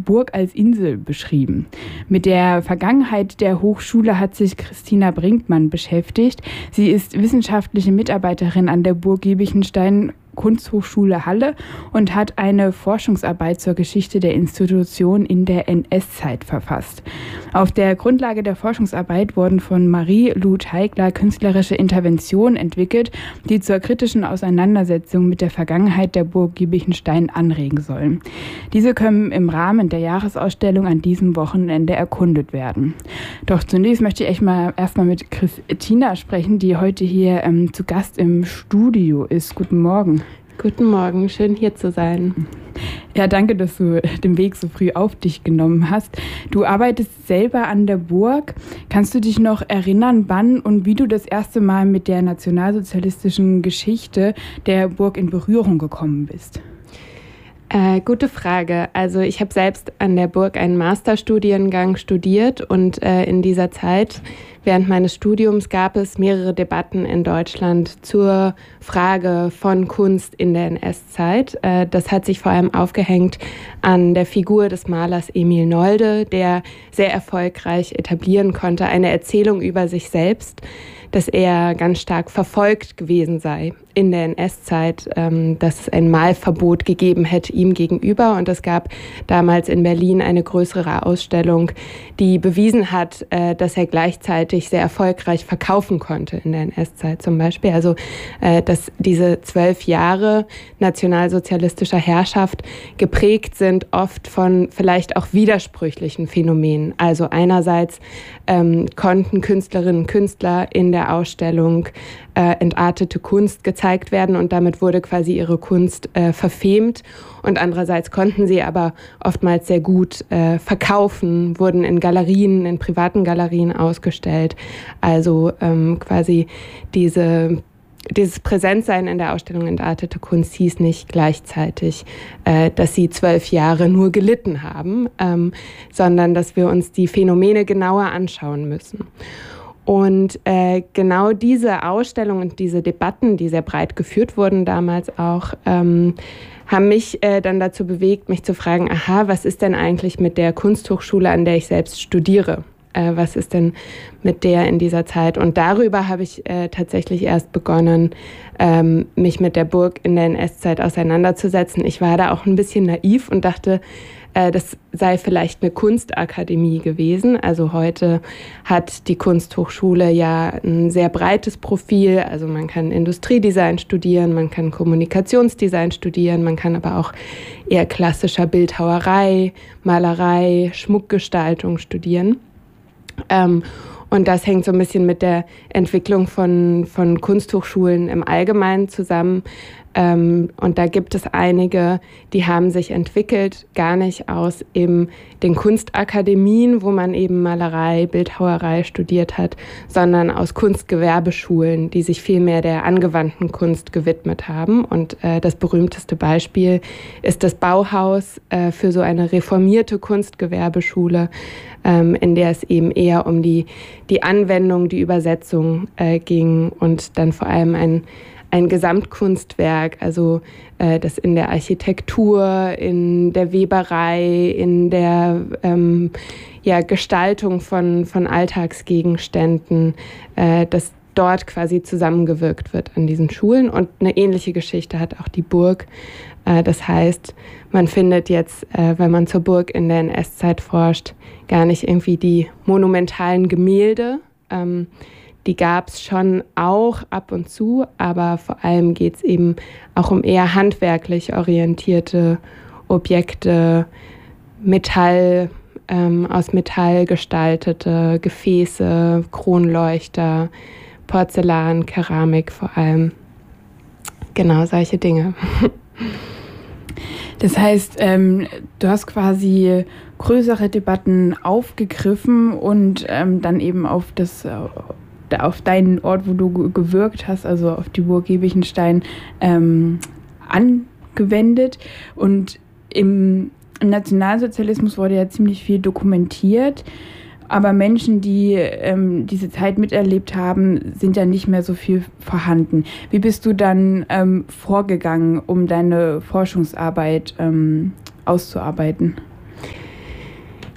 Burg als Insel beschrieben. Mit der Vergangenheit der Hochschule hat sich Christina Brinkmann beschäftigt. Sie ist wissenschaftliche Mitarbeiterin an der Burg Giebichenstein Kunsthochschule Halle und hat eine Forschungsarbeit zur Geschichte der Institution in der NS-Zeit verfasst. Auf der Grundlage der Forschungsarbeit wurden von Marie-Lou Teigler künstlerische Interventionen entwickelt, die zur kritischen Auseinandersetzung mit der Vergangenheit der Burg Giebichenstein anregen sollen. Diese können im Rahmen der Jahresausstellung an diesem Wochenende erkundet werden. Doch zunächst möchte ich erstmal mit Christina sprechen, die heute hier zu Gast im Studio ist. Guten Morgen. Guten Morgen, schön hier zu sein. Ja, danke, dass du den Weg so früh auf dich genommen hast. Du arbeitest selber an der Burg. Kannst du dich noch erinnern, wann und wie du das erste Mal mit der nationalsozialistischen Geschichte der Burg in Berührung gekommen bist? Gute Frage. Also ich habe selbst an der Burg einen Masterstudiengang studiert und in dieser Zeit, während meines Studiums, gab es mehrere Debatten in Deutschland zur Frage von Kunst in der NS-Zeit. Das hat sich vor allem aufgehängt an der Figur des Malers Emil Nolde, der sehr erfolgreich etablieren konnte, eine Erzählung über sich selbst, dass er ganz stark verfolgt gewesen sei in der NS-Zeit, dass es ein Malverbot gegeben hätte ihm gegenüber. Und es gab damals in Berlin eine größere Ausstellung, die bewiesen hat, dass er gleichzeitig sehr erfolgreich verkaufen konnte in der NS-Zeit zum Beispiel. Also dass diese 12 Jahre nationalsozialistischer Herrschaft geprägt sind oft von vielleicht auch widersprüchlichen Phänomenen. Also einerseits konnten Künstlerinnen und Künstler in der Ausstellung entartete Kunst gezeigt werden und damit wurde quasi ihre Kunst verfemt. Und andererseits konnten sie aber oftmals sehr gut verkaufen, wurden in Galerien, in privaten Galerien ausgestellt. Also quasi dieses Präsentsein in der Ausstellung entartete Kunst hieß nicht gleichzeitig, dass sie 12 Jahre nur gelitten haben, sondern dass wir uns die Phänomene genauer anschauen müssen. Und genau diese Ausstellung und diese Debatten, die sehr breit geführt wurden damals auch, haben mich dann dazu bewegt, mich zu fragen, was ist denn eigentlich mit der Kunsthochschule, an der ich selbst studiere? Was ist denn mit der in dieser Zeit? Und darüber habe ich tatsächlich erst begonnen, mich mit der Burg in der NS-Zeit auseinanderzusetzen. Ich war da auch ein bisschen naiv und dachte, das sei vielleicht eine Kunstakademie gewesen. Also heute hat die Kunsthochschule ja ein sehr breites Profil. Also man kann Industriedesign studieren, man kann Kommunikationsdesign studieren, man kann aber auch eher klassischer Bildhauerei, Malerei, Schmuckgestaltung studieren. Und das hängt so ein bisschen mit der Entwicklung von Kunsthochschulen im Allgemeinen zusammen. Und da gibt es einige, die haben sich entwickelt, gar nicht aus eben den Kunstakademien, wo man eben Malerei, Bildhauerei studiert hat, sondern aus Kunstgewerbeschulen, die sich viel mehr der angewandten Kunst gewidmet haben. Und das berühmteste Beispiel ist das Bauhaus für so eine reformierte Kunstgewerbeschule, in der es eben eher um die Anwendung, die Übersetzung ging und dann vor allem ein Gesamtkunstwerk, also das in der Architektur, in der Weberei, in der Gestaltung von Alltagsgegenständen, dass dort quasi zusammengewirkt wird an diesen Schulen. Und eine ähnliche Geschichte hat auch die Burg. Das heißt, man findet jetzt, wenn man zur Burg in der NS-Zeit forscht, gar nicht irgendwie die monumentalen Gemälde. Die gab es schon auch ab und zu, aber vor allem geht es eben auch um eher handwerklich orientierte Objekte, aus Metall gestaltete Gefäße, Kronleuchter, Porzellan, Keramik vor allem. Genau, solche Dinge. Das heißt, du hast quasi größere Debatten aufgegriffen und dann eben auf deinen Ort, wo du gewirkt hast, also auf die Burg Giebichenstein, angewendet. Und im Nationalsozialismus wurde ja ziemlich viel dokumentiert, aber Menschen, die diese Zeit miterlebt haben, sind ja nicht mehr so viel vorhanden. Wie bist du dann vorgegangen, um deine Forschungsarbeit auszuarbeiten?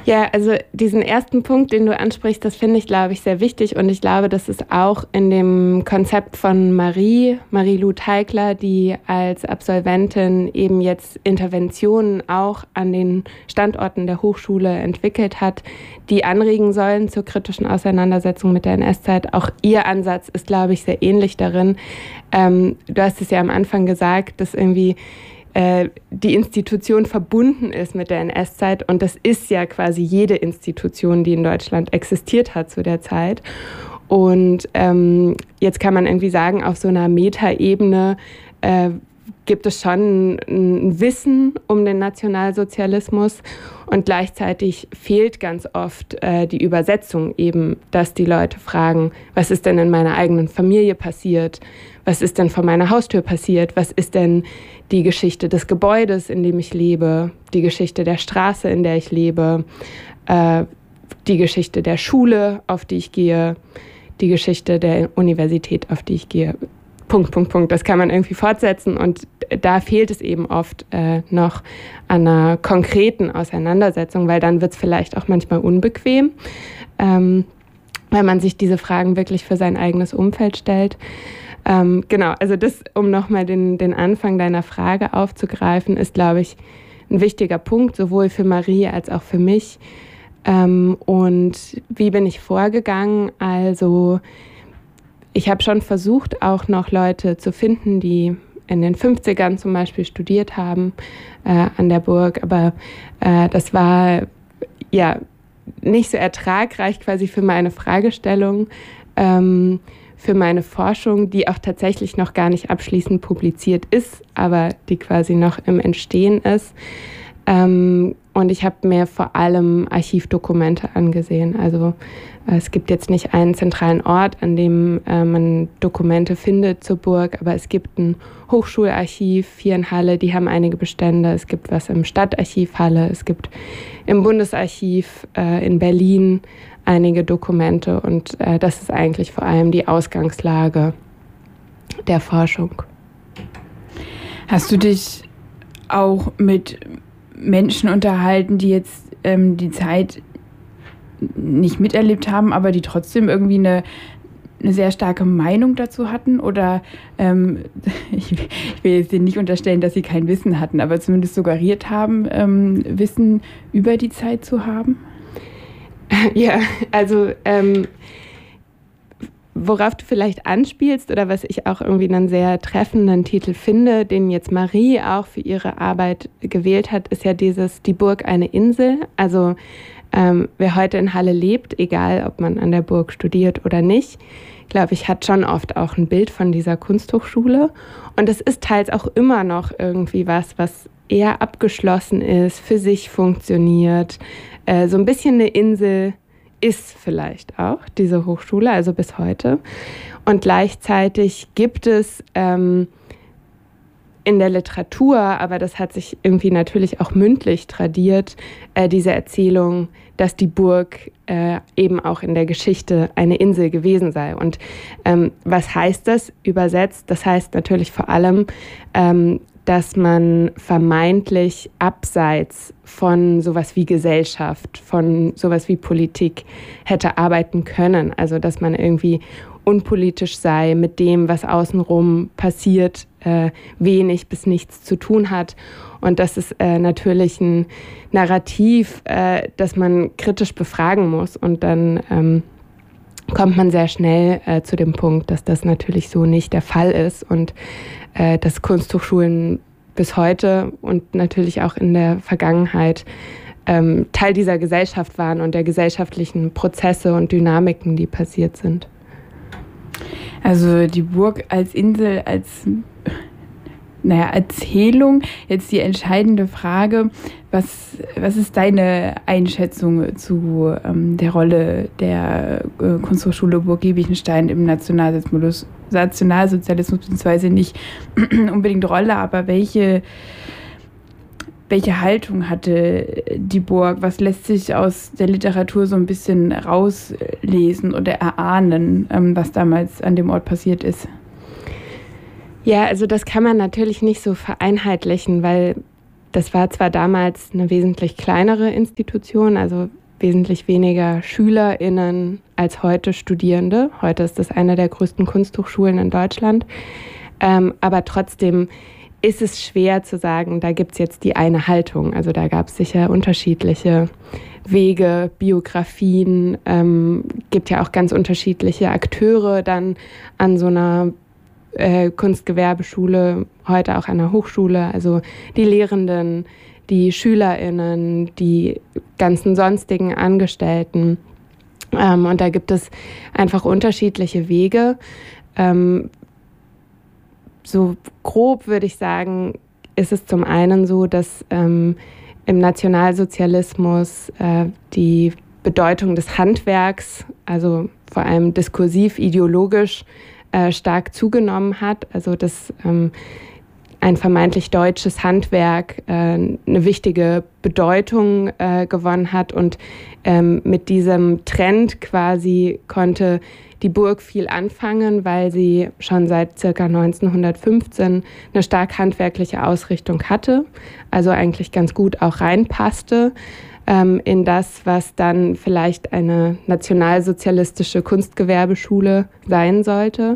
Ja, also diesen ersten Punkt, den du ansprichst, das finde ich, glaube ich, sehr wichtig. Und ich glaube, das ist auch in dem Konzept von Marie-Lou Teigler, die als Absolventin eben jetzt Interventionen auch an den Standorten der Hochschule entwickelt hat, die anregen sollen zur kritischen Auseinandersetzung mit der NS-Zeit. Auch ihr Ansatz ist, glaube ich, sehr ähnlich darin. Du hast es ja am Anfang gesagt, dass irgendwie die Institution verbunden ist mit der NS-Zeit. Und das ist ja quasi jede Institution, die in Deutschland existiert hat zu der Zeit. Und jetzt kann man irgendwie sagen, auf so einer Metaebene gibt es schon ein Wissen um den Nationalsozialismus und gleichzeitig fehlt ganz oft die Übersetzung eben, dass die Leute fragen, was ist denn in meiner eigenen Familie passiert? Was ist denn vor meiner Haustür passiert? Was ist denn die Geschichte des Gebäudes, in dem ich lebe? Die Geschichte der Straße, in der ich lebe? Die Geschichte der Schule, auf die ich gehe? Die Geschichte der Universität, auf die ich gehe? Punkt. Das kann man irgendwie fortsetzen und da fehlt es eben oft noch an einer konkreten Auseinandersetzung, weil dann wird es vielleicht auch manchmal unbequem, weil man sich diese Fragen wirklich für sein eigenes Umfeld stellt. Genau, also das, um nochmal den Anfang deiner Frage aufzugreifen, ist, glaube ich, ein wichtiger Punkt, sowohl für Marie als auch für mich. Und wie bin ich vorgegangen? Also ich habe schon versucht, auch noch Leute zu finden, die in den 50ern zum Beispiel studiert haben an der Burg, aber das war ja nicht so ertragreich quasi für meine Fragestellung, für meine Forschung, die auch tatsächlich noch gar nicht abschließend publiziert ist, aber die quasi noch im Entstehen ist. Und ich habe mir vor allem Archivdokumente angesehen. Also es gibt jetzt nicht einen zentralen Ort, an dem man Dokumente findet zur Burg, aber es gibt ein Hochschularchiv hier in Halle, die haben einige Bestände. Es gibt was im Stadtarchiv Halle, es gibt im Bundesarchiv in Berlin einige Dokumente und das ist eigentlich vor allem die Ausgangslage der Forschung. Hast du dich auch mit Menschen unterhalten, die jetzt die Zeit nicht miterlebt haben, aber die trotzdem irgendwie eine sehr starke Meinung dazu hatten? Oder ich will jetzt denen nicht unterstellen, dass sie kein Wissen hatten, aber zumindest suggeriert haben, Wissen über die Zeit zu haben? Ja, also worauf du vielleicht anspielst oder was ich auch irgendwie einen sehr treffenden Titel finde, den jetzt Marie auch für ihre Arbeit gewählt hat, ist ja die Burg eine Insel. Also wer heute in Halle lebt, egal ob man an der Burg studiert oder nicht, glaube ich, hat schon oft auch ein Bild von dieser Kunsthochschule. Und es ist teils auch immer noch irgendwie was eher abgeschlossen ist, für sich funktioniert. So ein bisschen eine Insel ist vielleicht auch diese Hochschule, also bis heute. Und gleichzeitig gibt es in der Literatur, aber das hat sich irgendwie natürlich auch mündlich tradiert, diese Erzählung, dass die Burg eben auch in der Geschichte eine Insel gewesen sei. Und was heißt das übersetzt? Das heißt natürlich vor allem, dass man vermeintlich abseits von sowas wie Gesellschaft, von sowas wie Politik hätte arbeiten können. Also dass man irgendwie unpolitisch sei, mit dem, was außenrum passiert, wenig bis nichts zu tun hat. Und das ist natürlich ein Narrativ, das man kritisch befragen muss. Und dann kommt man sehr schnell zu dem Punkt, dass das natürlich so nicht der Fall ist und dass Kunsthochschulen bis heute und natürlich auch in der Vergangenheit Teil dieser Gesellschaft waren und der gesellschaftlichen Prozesse und Dynamiken, die passiert sind. Also die Burg als Insel, als Erzählung. Jetzt die entscheidende Frage, was ist deine Einschätzung zu der Rolle der Kunsthochschule Burg Giebichenstein im Nationalsozialismus, beziehungsweise nicht unbedingt Rolle, aber welche Haltung hatte die Burg? Was lässt sich aus der Literatur so ein bisschen rauslesen oder erahnen, was damals an dem Ort passiert ist? Ja, also das kann man natürlich nicht so vereinheitlichen, weil Das war zwar damals eine wesentlich kleinere Institution, also wesentlich weniger SchülerInnen als heute Studierende. Heute ist das eine der größten Kunsthochschulen in Deutschland. Aber trotzdem ist es schwer zu sagen, da gibt es jetzt die eine Haltung. Also da gab es sicher unterschiedliche Wege, Biografien, gibt ja auch ganz unterschiedliche Akteure dann an so einer Kunstgewerbeschule, heute auch an der Hochschule, also die Lehrenden, die SchülerInnen, die ganzen sonstigen Angestellten. Und da gibt es einfach unterschiedliche Wege. So grob würde ich sagen, ist es zum einen so, dass im Nationalsozialismus die Bedeutung des Handwerks, also vor allem diskursiv, ideologisch, stark zugenommen hat. Also dass ein vermeintlich deutsches Handwerk eine wichtige Bedeutung gewonnen hat. Und mit diesem Trend quasi konnte die Burg viel anfangen, weil sie schon seit ca. 1915 eine stark handwerkliche Ausrichtung hatte, also eigentlich ganz gut auch reinpasste in das, was dann vielleicht eine nationalsozialistische Kunstgewerbeschule sein sollte.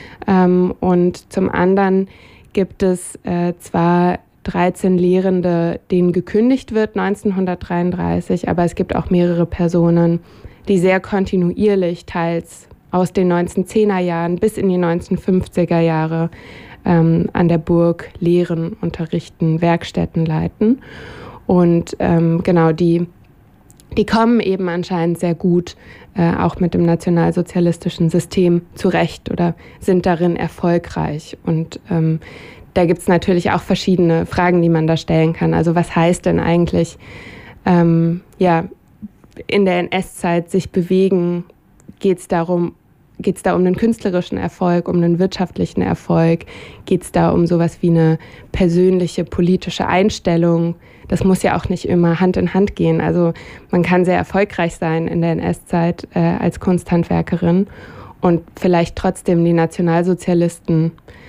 Und zum anderen gibt es zwar 13 Lehrende, denen gekündigt wird 1933, aber es gibt auch mehrere Personen, die sehr kontinuierlich, teils aus den 1910er Jahren bis in die 1950er Jahre an der Burg lehren, unterrichten, Werkstätten leiten. Und genau, die kommen eben anscheinend sehr gut auch mit dem nationalsozialistischen System zurecht oder sind darin erfolgreich. Und da gibt es natürlich auch verschiedene Fragen, die man da stellen kann. Also was heißt denn eigentlich, in der NS-Zeit sich bewegen? Geht es da um einen künstlerischen Erfolg, um einen wirtschaftlichen Erfolg? Geht es da um sowas wie eine persönliche politische Einstellung? Das muss ja auch nicht immer Hand in Hand gehen. Also man kann sehr erfolgreich sein in der NS-Zeit als Kunsthandwerkerin und vielleicht trotzdem die Nationalsozialisten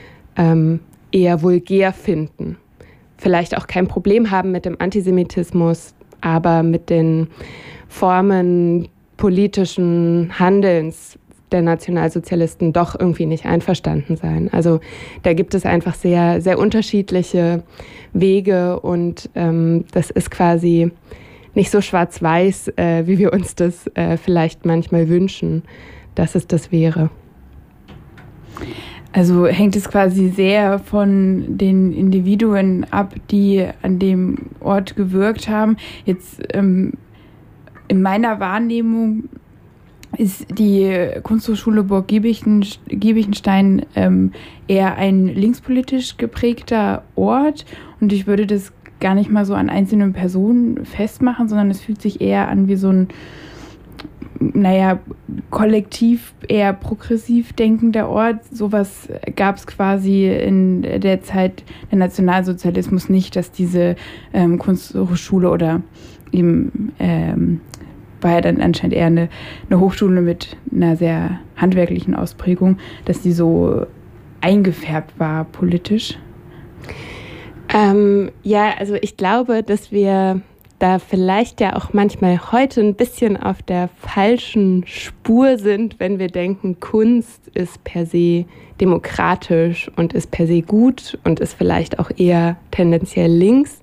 eher vulgär finden. Vielleicht auch kein Problem haben mit dem Antisemitismus, aber mit den Formen politischen Handelns der Nationalsozialisten doch irgendwie nicht einverstanden sein. Also da gibt es einfach sehr, sehr unterschiedliche Wege und das ist quasi nicht so schwarz-weiß, wie wir uns das vielleicht manchmal wünschen, dass es das wäre. Also hängt es quasi sehr von den Individuen ab, die an dem Ort gewirkt haben. Jetzt in meiner Wahrnehmung ist die Kunsthochschule Burg Giebichenstein eher ein linkspolitisch geprägter Ort und ich würde das gar nicht mal so an einzelnen Personen festmachen, sondern es fühlt sich eher an wie so ein, kollektiv eher progressiv denkender Ort. Sowas gab es quasi in der Zeit der Nationalsozialismus nicht, dass diese Kunsthochschule oder eben war ja dann anscheinend eher eine Hochschule mit einer sehr handwerklichen Ausprägung, dass die so eingefärbt war politisch. Also ich glaube, dass wir da vielleicht ja auch manchmal heute ein bisschen auf der falschen Spur sind, wenn wir denken, Kunst ist per se demokratisch und ist per se gut und ist vielleicht auch eher tendenziell links.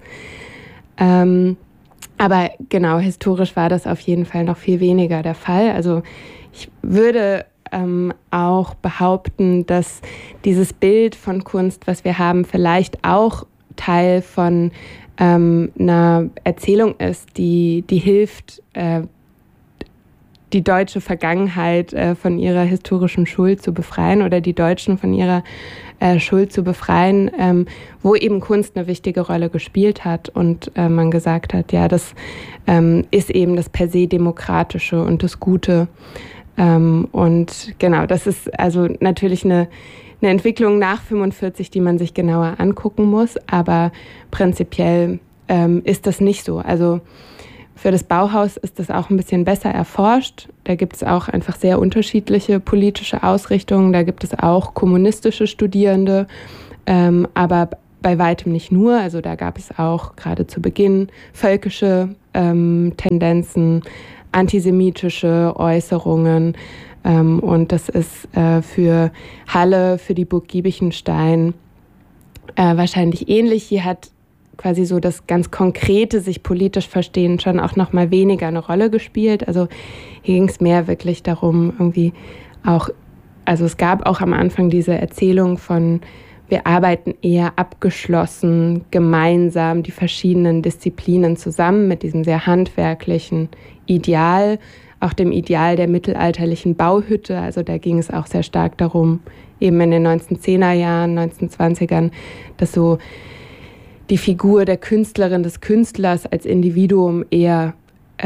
Aber genau, historisch war das auf jeden Fall noch viel weniger der Fall. Also ich würde auch behaupten, dass dieses Bild von Kunst, was wir haben, vielleicht auch Teil von einer Erzählung ist, die hilft, die deutsche Vergangenheit von ihrer historischen Schuld zu befreien oder die Deutschen von ihrer Schuld zu befreien, wo eben Kunst eine wichtige Rolle gespielt hat und man gesagt hat, ja, das ist eben das per se Demokratische und das Gute. Und genau, das ist also natürlich eine Entwicklung nach 45, die man sich genauer angucken muss, aber prinzipiell ist das nicht so. Also für das Bauhaus ist das auch ein bisschen besser erforscht. Da gibt es auch einfach sehr unterschiedliche politische Ausrichtungen. Da gibt es auch kommunistische Studierende. Aber bei weitem nicht nur. Also da gab es auch gerade zu Beginn völkische Tendenzen, antisemitische Äußerungen. Und das ist für Halle, für die Burg Giebichenstein wahrscheinlich ähnlich. Hier hat quasi so das ganz konkrete, sich politisch verstehen, schon auch noch mal weniger eine Rolle gespielt. Also hier ging es mehr wirklich darum, irgendwie auch, also es gab auch am Anfang diese Erzählung von, wir arbeiten eher abgeschlossen, gemeinsam, die verschiedenen Disziplinen zusammen mit diesem sehr handwerklichen Ideal, auch dem Ideal der mittelalterlichen Bauhütte. Also da ging es auch sehr stark darum, eben in den 1910er Jahren, 1920ern, dass so die Figur der Künstlerin, des Künstlers als Individuum eher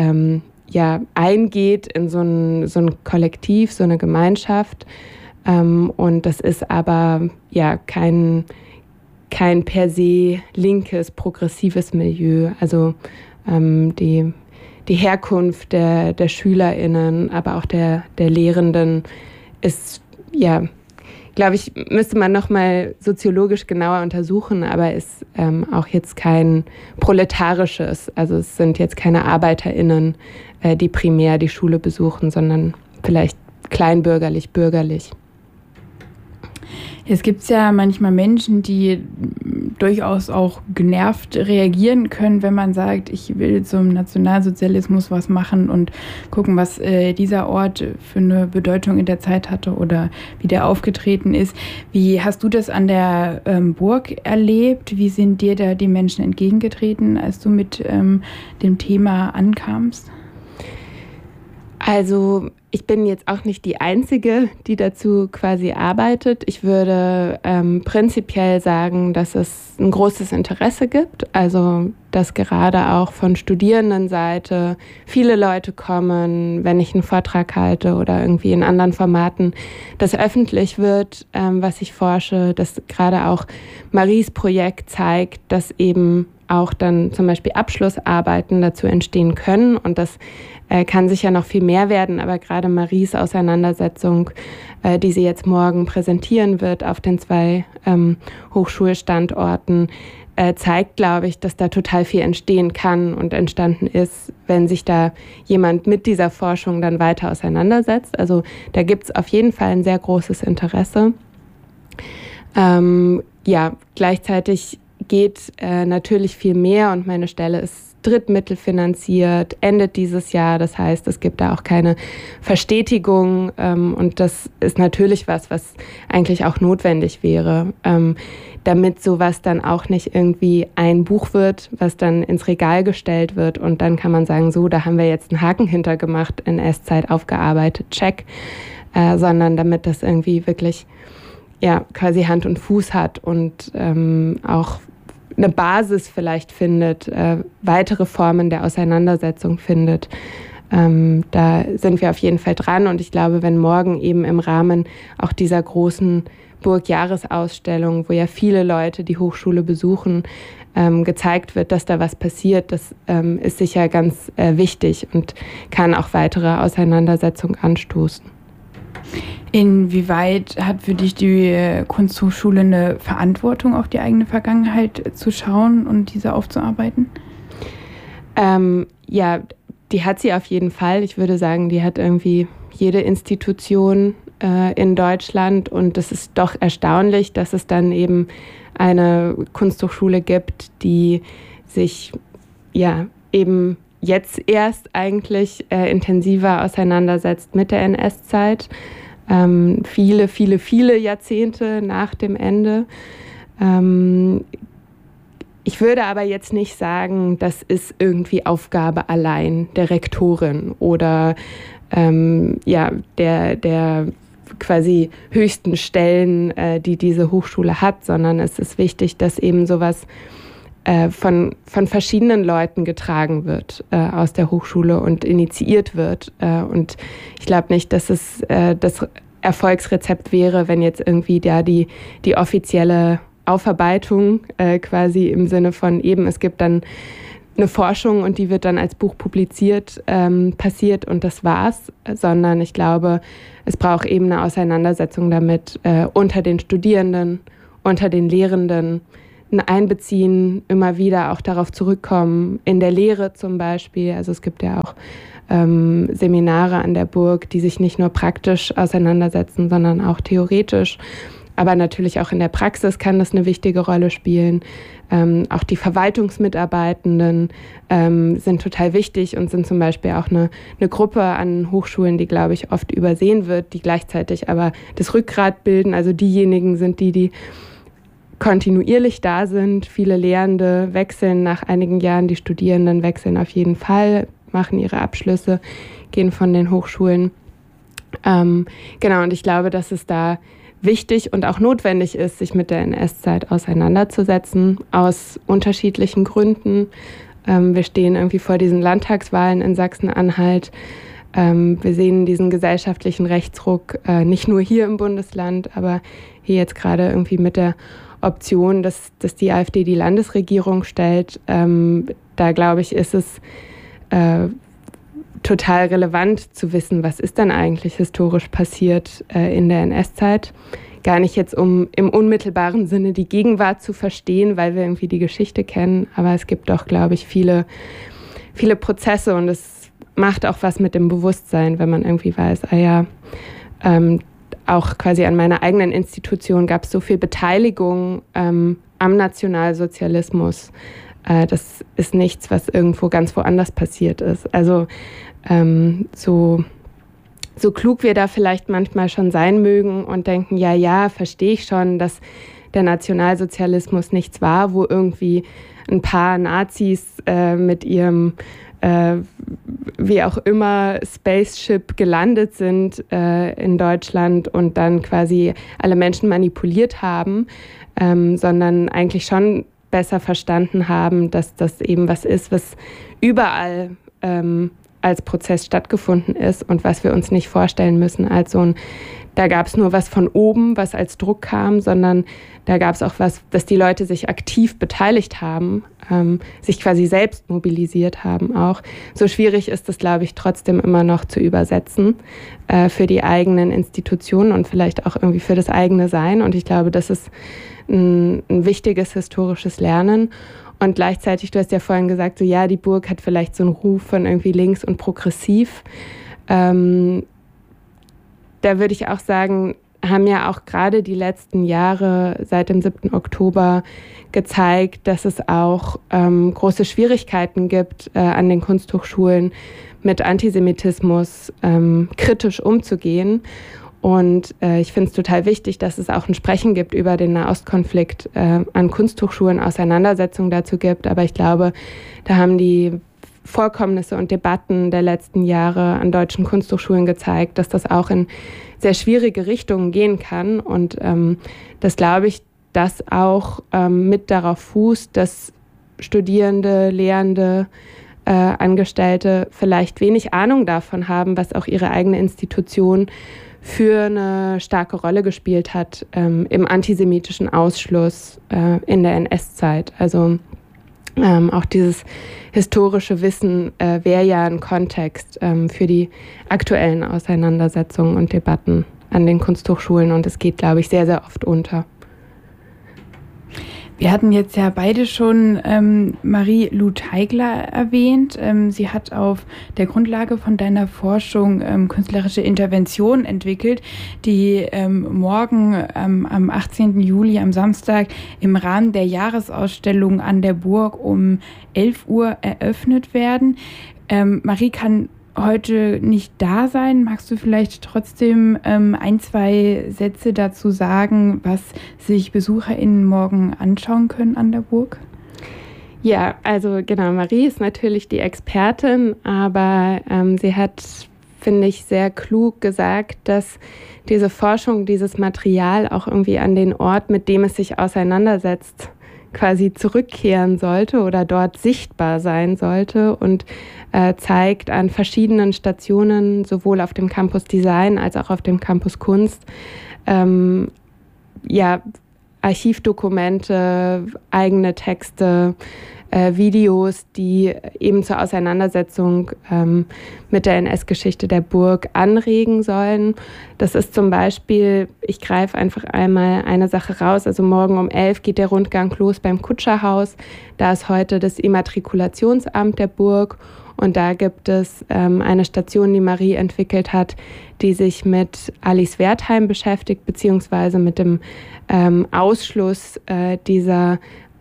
eingeht in so ein Kollektiv, so eine Gemeinschaft. Und das ist aber kein per se linkes, progressives Milieu. Also die Herkunft der SchülerInnen, aber auch der Lehrenden ist, glaube ich, müsste man nochmal soziologisch genauer untersuchen, aber ist auch jetzt kein proletarisches, also es sind jetzt keine ArbeiterInnen, die primär die Schule besuchen, sondern vielleicht kleinbürgerlich, bürgerlich. Es gibt ja manchmal Menschen, die durchaus auch genervt reagieren können, wenn man sagt, ich will zum Nationalsozialismus was machen und gucken, was dieser Ort für eine Bedeutung in der Zeit hatte oder wie der aufgetreten ist. Wie hast du das an der Burg erlebt? Wie sind dir da die Menschen entgegengetreten, als du mit dem Thema ankamst? Also ich bin jetzt auch nicht die Einzige, die dazu quasi arbeitet. Ich würde prinzipiell sagen, dass es ein großes Interesse gibt. Also dass gerade auch von Studierendenseite viele Leute kommen, wenn ich einen Vortrag halte oder irgendwie in anderen Formaten, dass öffentlich wird, was ich forsche, dass gerade auch Maries Projekt zeigt, dass eben auch dann zum Beispiel Abschlussarbeiten dazu entstehen können. Und das kann sicher noch viel mehr werden, aber gerade Maries Auseinandersetzung, die sie jetzt morgen präsentieren wird auf den 2 Hochschulstandorten, zeigt, glaube ich, dass da total viel entstehen kann und entstanden ist, wenn sich da jemand mit dieser Forschung dann weiter auseinandersetzt. Also da gibt es auf jeden Fall ein sehr großes Interesse. Gleichzeitig geht natürlich viel mehr und meine Stelle ist drittmittelfinanziert, endet dieses Jahr. Das heißt, es gibt da auch keine Verstetigung und das ist natürlich was eigentlich auch notwendig wäre, damit sowas dann auch nicht irgendwie ein Buch wird, was dann ins Regal gestellt wird und dann kann man sagen, so, da haben wir jetzt einen Haken hintergemacht, in NS-Zeit aufgearbeitet, check, sondern damit das irgendwie wirklich quasi Hand und Fuß hat und auch eine Basis vielleicht findet, weitere Formen der Auseinandersetzung findet. Da sind wir auf jeden Fall dran und ich glaube, wenn morgen eben im Rahmen auch dieser großen Burgjahresausstellung, wo ja viele Leute die Hochschule besuchen, gezeigt wird, dass da was passiert, das ist sicher ganz wichtig und kann auch weitere Auseinandersetzung anstoßen. Inwieweit hat für dich die Kunsthochschule eine Verantwortung, auf die eigene Vergangenheit zu schauen und diese aufzuarbeiten? Die hat sie auf jeden Fall. Ich würde sagen, die hat irgendwie jede Institution in Deutschland und es ist doch erstaunlich, dass es dann eben eine Kunsthochschule gibt, die sich eben jetzt erst eigentlich intensiver auseinandersetzt mit der NS-Zeit. Viele Jahrzehnte nach dem Ende. Ich würde aber jetzt nicht sagen, das ist irgendwie Aufgabe allein der Rektorin oder der quasi höchsten Stellen, die diese Hochschule hat, sondern es ist wichtig, dass eben sowas von verschiedenen Leuten getragen wird aus der Hochschule und initiiert wird. Und ich glaube nicht, dass es das Erfolgsrezept wäre, wenn jetzt irgendwie da die offizielle Aufarbeitung quasi im Sinne von eben, es gibt dann eine Forschung und die wird dann als Buch publiziert, passiert und das war's, sondern ich glaube, es braucht eben eine Auseinandersetzung damit unter den Studierenden, unter den Lehrenden, ein Einbeziehen, immer wieder auch darauf zurückkommen, in der Lehre zum Beispiel. Also es gibt ja auch Seminare an der Burg, die sich nicht nur praktisch auseinandersetzen, sondern auch theoretisch. Aber natürlich auch in der Praxis kann das eine wichtige Rolle spielen. Auch die Verwaltungsmitarbeitenden sind total wichtig und sind zum Beispiel auch eine Gruppe an Hochschulen, die, glaube ich, oft übersehen wird, die gleichzeitig aber das Rückgrat bilden. Also diejenigen sind die kontinuierlich da sind. Viele Lehrende wechseln nach einigen Jahren, die Studierenden wechseln auf jeden Fall, machen ihre Abschlüsse, gehen von den Hochschulen. Genau, und ich glaube, dass es da wichtig und auch notwendig ist, sich mit der NS-Zeit auseinanderzusetzen, aus unterschiedlichen Gründen. Wir stehen irgendwie vor diesen Landtagswahlen in Sachsen-Anhalt. Wir sehen diesen gesellschaftlichen Rechtsruck nicht nur hier im Bundesland, aber hier jetzt gerade irgendwie mit der Option, dass die AfD die Landesregierung stellt. Da, glaube ich, ist es total relevant zu wissen, was ist dann eigentlich historisch passiert in der NS-Zeit. Gar nicht jetzt, um im unmittelbaren Sinne die Gegenwart zu verstehen, weil wir irgendwie die Geschichte kennen, aber es gibt doch, glaube ich, viele Prozesse und es macht auch was mit dem Bewusstsein, wenn man irgendwie weiß, auch quasi an meiner eigenen Institution gab es so viel Beteiligung am Nationalsozialismus. Das ist nichts, was irgendwo ganz woanders passiert ist. Also so klug wir da vielleicht manchmal schon sein mögen und denken, ja, verstehe ich schon, dass der Nationalsozialismus nichts war, wo irgendwie ein paar Nazis mit ihrem wie auch immer Spaceship gelandet sind in Deutschland und dann quasi alle Menschen manipuliert haben, sondern eigentlich schon besser verstanden haben, dass das eben was ist, was überall als Prozess stattgefunden ist und was wir uns nicht vorstellen müssen als so ein, da gab es nur was von oben, was als Druck kam, sondern da gab es auch was, dass die Leute sich aktiv beteiligt haben, sich quasi selbst mobilisiert haben auch. So schwierig ist es, glaube ich, trotzdem immer noch zu übersetzen für die eigenen Institutionen und vielleicht auch irgendwie für das eigene Sein. Und ich glaube, das ist ein wichtiges historisches Lernen. Und gleichzeitig, du hast ja vorhin gesagt, so ja, die Burg hat vielleicht so einen Ruf von irgendwie links und progressiv. Da würde ich auch sagen, haben ja auch gerade die letzten Jahre seit dem 7. Oktober gezeigt, dass es auch große Schwierigkeiten gibt, an den Kunsthochschulen mit Antisemitismus kritisch umzugehen. Und ich finde es total wichtig, dass es auch ein Sprechen gibt über den Nahostkonflikt an Kunsthochschulen, Auseinandersetzungen dazu gibt. Aber ich glaube, da haben die Vorkommnisse und Debatten der letzten Jahre an deutschen Kunsthochschulen gezeigt, dass das auch in sehr schwierige Richtungen gehen kann. Und das glaube ich, dass auch mit darauf fußt, dass Studierende, Lehrende, Angestellte vielleicht wenig Ahnung davon haben, was auch ihre eigene Institution für eine starke Rolle gespielt hat im antisemitischen Ausschluss in der NS-Zeit. Also auch dieses historische Wissen wäre ja ein Kontext für die aktuellen Auseinandersetzungen und Debatten an den Kunsthochschulen und es geht, glaube ich, sehr, sehr oft unter. Wir hatten jetzt ja beide schon Marie-Lou Teigler erwähnt. Sie hat auf der Grundlage von deiner Forschung künstlerische Intervention entwickelt, die morgen am 18. Juli, am Samstag, im Rahmen der Jahresausstellung an der Burg um 11 Uhr eröffnet werden. Marie kann heute nicht da sein. Magst du vielleicht trotzdem ein, zwei Sätze dazu sagen, was sich BesucherInnen morgen anschauen können an der Burg? Ja, also genau, Marie ist natürlich die Expertin, aber sie hat, finde ich, sehr klug gesagt, dass diese Forschung, dieses Material auch irgendwie an den Ort, mit dem es sich auseinandersetzt, quasi zurückkehren sollte oder dort sichtbar sein sollte und zeigt an verschiedenen Stationen, sowohl auf dem Campus Design als auch auf dem Campus Kunst, Archivdokumente, eigene Texte, Videos, die eben zur Auseinandersetzung mit der NS-Geschichte der Burg anregen sollen. Das ist zum Beispiel, ich greife einfach einmal eine Sache raus, also morgen um 11 geht der Rundgang los beim Kutscherhaus. Da ist heute das Immatrikulationsamt der Burg und da gibt es eine Station, die Marie entwickelt hat, die sich mit Alice Wertheim beschäftigt, beziehungsweise mit dem Ausschluss dieser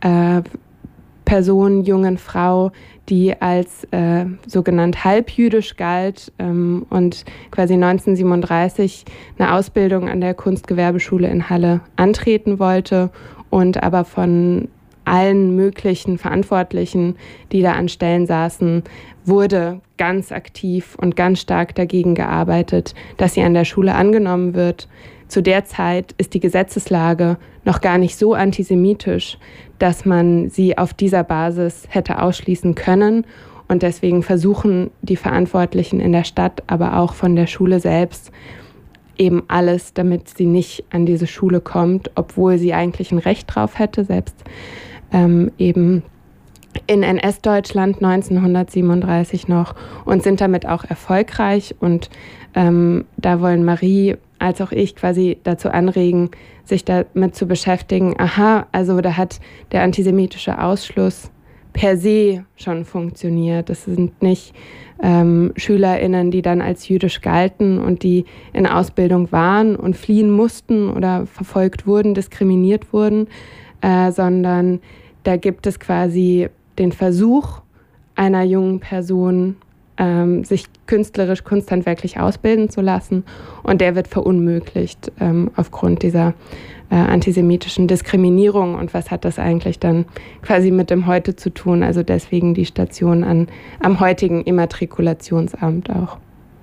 Person, jungen Frau, die als sogenannt halbjüdisch galt und quasi 1937 eine Ausbildung an der Kunstgewerbeschule in Halle antreten wollte und aber von allen möglichen Verantwortlichen, die da an Stellen saßen, wurde ganz aktiv und ganz stark dagegen gearbeitet, dass sie an der Schule angenommen wird. Zu der Zeit ist die Gesetzeslage noch gar nicht so antisemitisch, dass man sie auf dieser Basis hätte ausschließen können. Und deswegen versuchen die Verantwortlichen in der Stadt, aber auch von der Schule selbst, eben alles, damit sie nicht an diese Schule kommt, obwohl sie eigentlich ein Recht drauf hätte, selbst eben in NS-Deutschland 1937 noch, und sind damit auch erfolgreich. Und da wollen Marie als auch ich quasi dazu anregen, sich damit zu beschäftigen, aha, also da hat der antisemitische Ausschluss per se schon funktioniert. Das sind nicht SchülerInnen, die dann als jüdisch galten und die in Ausbildung waren und fliehen mussten oder verfolgt wurden, diskriminiert wurden, sondern da gibt es quasi den Versuch einer jungen Person, sich künstlerisch, kunsthandwerklich ausbilden zu lassen, und der wird verunmöglicht aufgrund dieser antisemitischen Diskriminierung. Und was hat das eigentlich dann quasi mit dem Heute zu tun? Also deswegen die Station am heutigen Immatrikulationsamt auch.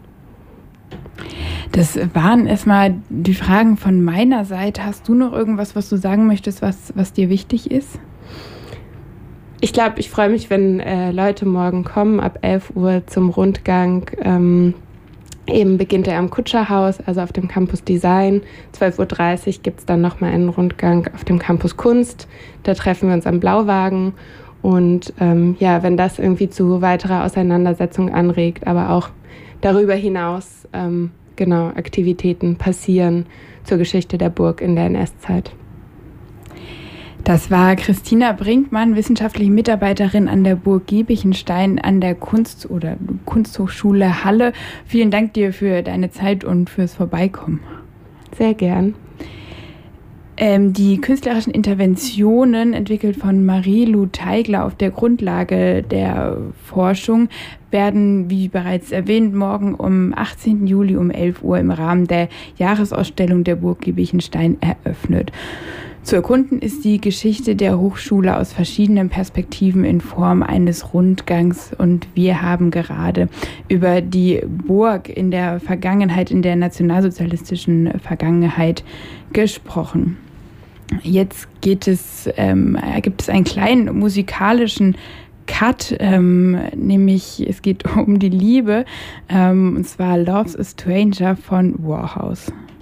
Das waren erstmal die Fragen von meiner Seite. Hast du noch irgendwas, was du sagen möchtest, was dir wichtig ist? Ich glaube, ich freue mich, wenn Leute morgen kommen, ab 11 Uhr zum Rundgang. Eben beginnt er am Kutscherhaus, also auf dem Campus Design. 12.30 Uhr gibt es dann nochmal einen Rundgang auf dem Campus Kunst. Da treffen wir uns am Blauwagen. Und wenn das irgendwie zu weiterer Auseinandersetzung anregt, aber auch darüber hinaus Aktivitäten passieren zur Geschichte der Burg in der NS-Zeit. Das war Christina Brinkmann, wissenschaftliche Mitarbeiterin an der Burg Giebichenstein an der Kunsthochschule Halle. Vielen Dank dir für deine Zeit und fürs Vorbeikommen. Sehr gern. Die künstlerischen Interventionen, entwickelt von Marie-Lou Teigler auf der Grundlage der Forschung, werden, wie bereits erwähnt, morgen um 18. Juli um 11 Uhr im Rahmen der Jahresausstellung der Burg Giebichenstein eröffnet. Zu erkunden ist die Geschichte der Hochschule aus verschiedenen Perspektiven in Form eines Rundgangs, und wir haben gerade über die Burg in der Vergangenheit, in der nationalsozialistischen Vergangenheit gesprochen. Jetzt gibt es einen kleinen musikalischen Cut, nämlich es geht um die Liebe, und zwar Love's a Stranger von Warhouse.